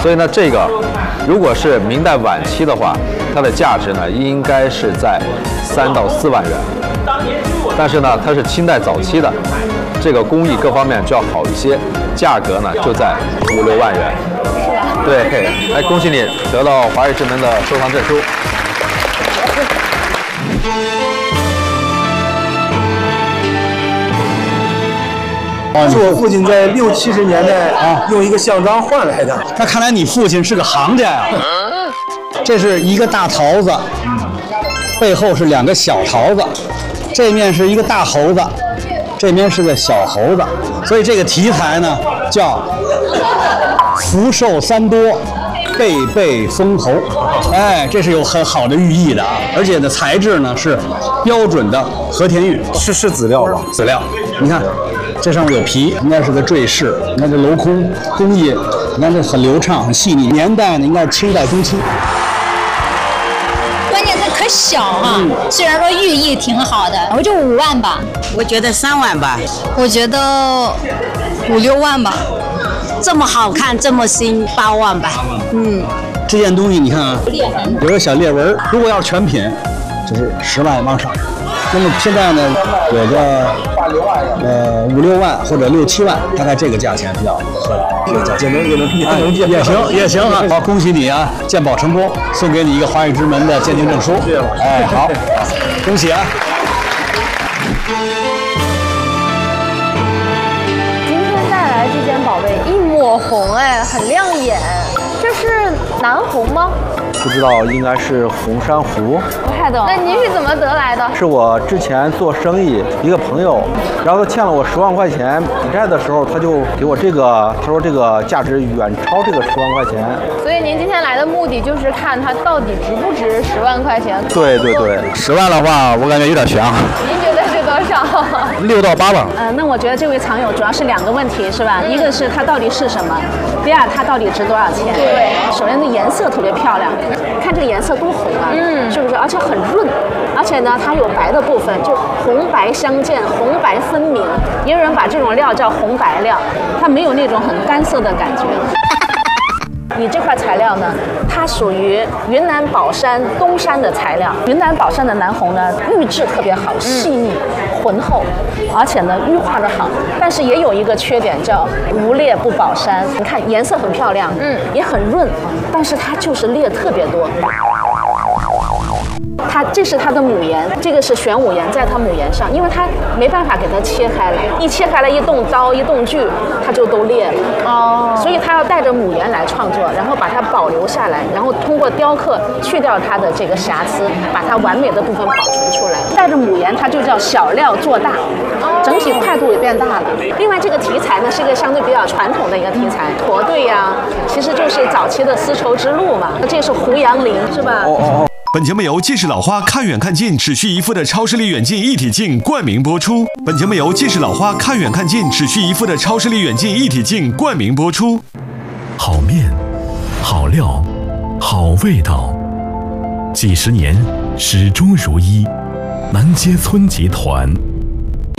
所以呢，这个如果是明代晚期的话，它的价值呢应该是在3到4万元。但是呢，它是清代早期的，这个工艺各方面就要好一些，价格呢就在5、6万元。 是吧？ 对，来恭喜你得到华宇之门的收藏证书。 是我父亲在60、70年代用一个项章换来的。 那看来你父亲是个行家呀。这是一个大桃子，背后是2个小桃子，这面是一个大猴子，这面是个小猴子，所以这个题材呢叫福寿3多，辈辈封侯。哎，这是有很好的寓意的啊！而且呢，材质呢是标准的和田玉， 是籽料吧？ 籽料，你看。这上面有皮，应该是个坠饰。你看这镂空工艺，你看这很流畅、很细腻。年代呢应该是清代中期。 关键它可小哈，虽然说寓意挺好的，我就5万吧。 我觉得3万吧。 我觉得5、6万吧。 这么好看，这么新，8万吧。 这件东西你看啊，有个小裂纹，如果要是全品，就是10万往上。那么现在呢，有个5、6万或者6、7万，大概这个价钱比较合理。这个价钱也行啊！好，恭喜你啊，鉴宝成功，送给你一个华宇之门的鉴定证书。哎，好，恭喜啊！ 今天带来这件宝贝一抹红，哎，很亮眼。这是南红吗？ 不知道，应该是红珊瑚。 不太懂。那您是怎么得来的？ 是我之前做生意一个朋友，然后他欠了我10万块钱，抵债的时候他就给我这个，他说这个价值远超这个10万块钱。 所以您今天来的目的就是看它到底值不值10万块钱？ 对，10万的话我感觉有点悬啊。 您觉得是多少 ？6到8万。 那我觉得这位藏友主要是2个问题，是吧？一个是它到底是什么，第二它到底值多少钱？ 对。 首先这颜色特别漂亮，看这个颜色多红啊，是不是？而且很润，而且呢它有白的部分，就红白相间，红白分明。也有人把这种料叫红白料，它没有那种很干涩的感觉。你这块材料呢，它属于云南保山东山的材料。云南保山的南红呢，玉质特别好，细腻、浑厚，而且呢玉化的好。但是也有一个缺点叫无裂不保山。你看颜色很漂亮，也很润，但是它就是裂特别多。这是它的母岩，这个是玄武岩，在它母岩上，因为它没办法给它切开来，一切开来一动刀一动锯，它就都裂了。所以它要带着母岩来创作，然后把它保留下来，然后通过雕刻去掉它的这个瑕疵，把它完美的部分保存出来。带着母岩，它就叫小料做大，整体块度也变大了。另外，这个题材呢是一个相对比较传统的一个题材，驼队呀，其实就是早期的丝绸之路嘛。这是胡杨林，是吧？ 本节目由近视老花看远看近只需1副的超视力远近一体镜冠名播出。本节目由近视老花看远看近只需1副的超视力远近一体镜冠名播出。 好面，好料，好味道，几十年始终如一。南街村集团。